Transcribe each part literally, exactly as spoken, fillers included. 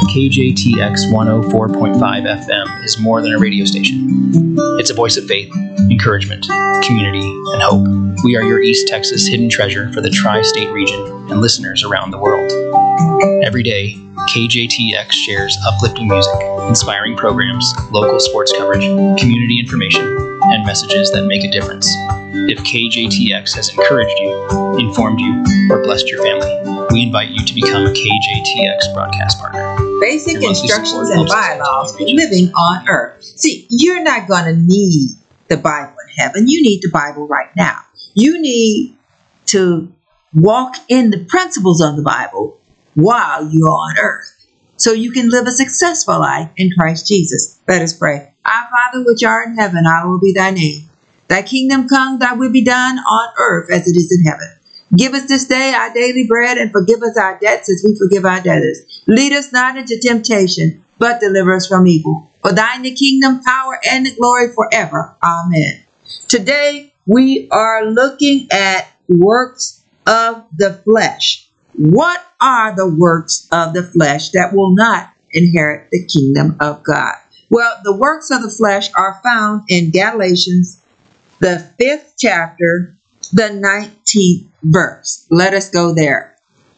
K J T X one oh four point five F M is more than a radio station. It's a voice of faith, encouragement, community, and hope. We are your East Texas hidden treasure for the tri-state region and listeners around the world. Every day, K J T X shares uplifting music, inspiring programs, local sports coverage, community information, and messages that make a difference. If K J T X has encouraged you, informed you, or blessed your family, we invite you to become a K J T X broadcast partner. Basic instructions and bylaws for living on earth. See, you're not going to need the Bible in heaven. You need the Bible right now. You need to walk in the principles of the Bible while you're on earth, so you can live a successful life in Christ Jesus. Let us pray. Our Father which art in heaven, hallowed be thy name. Thy kingdom come, thy will be done on earth as it is in heaven. Give us this day our daily bread, and forgive us our debts as we forgive our debtors. Lead us not into temptation, but deliver us from evil. For thine the kingdom, power, and the glory forever. Amen. Today we are looking at works of the flesh. What are the works of the flesh that will not inherit the kingdom of God? Well, the works of the flesh are found in Galatians, the fifth chapter, the nineteenth verse. Let us go there.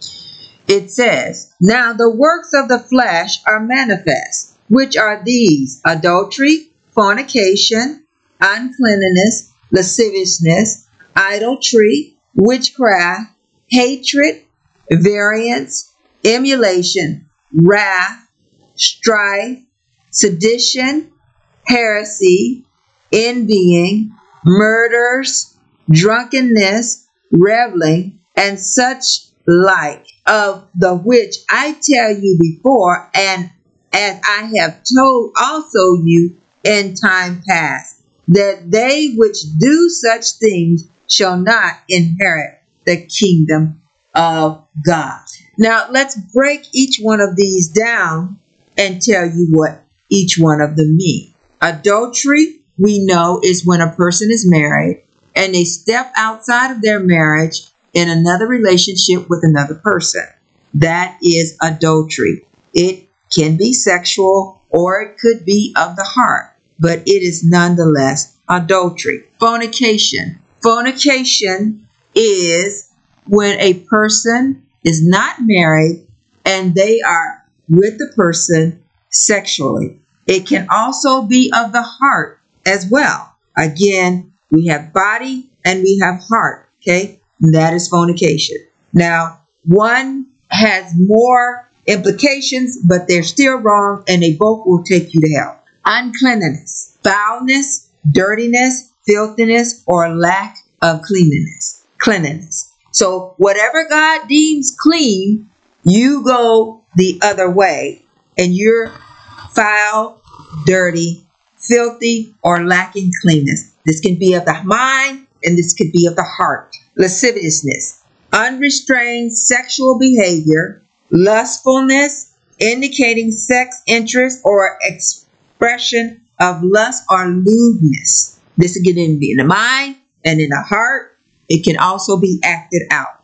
It says, "Now the works of the flesh are manifest, which are these: adultery, fornication, uncleanness, lasciviousness, idolatry, witchcraft, hatred, variance, emulation, wrath, strife, sedition, heresy, envying, murders, drunkenness, reveling, and such like, of the which I tell you before, and as I have told also you in time past, that they which do such things shall not inherit the kingdom of God." Now, let's break each one of these down and tell you what each one of them mean. Adultery, we know, is when a person is married and they step outside of their marriage in another relationship with another person. That is adultery. It can be sexual or it could be of the heart, but it is nonetheless adultery. Fornication. Fornication is when a person is not married and they are with the person sexually. It can also be of the heart as well. Again, we have body and we have heart, okay? And that is fornication. Now, one has more implications, but they're still wrong, and they both will take you to hell. Uncleanness, foulness, dirtiness, filthiness, or lack of cleanliness. Cleanliness. So whatever God deems clean, you go the other way, and you're foul, dirty, filthy, or lacking cleanness. This can be of the mind, and this could be of the heart. Lasciviousness, unrestrained sexual behavior, lustfulness, indicating sex interest or expression of lust or lewdness. This can be in the mind and in the heart. It can also be acted out.